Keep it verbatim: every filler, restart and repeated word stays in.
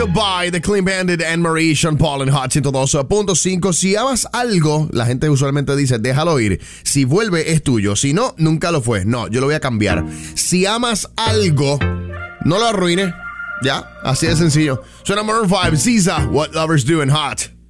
By The Clean Bandit and Marie Sean Paul en Hot ciento dos punto cinco. Si amas algo, la gente usualmente dice, déjalo ir. Si vuelve, es tuyo. Si no, nunca lo fue. No, yo lo voy a cambiar. Si amas algo, no lo arruines. Ya, así de sencillo. Suena Maroon five, Ziza, What Lovers Do en Hot.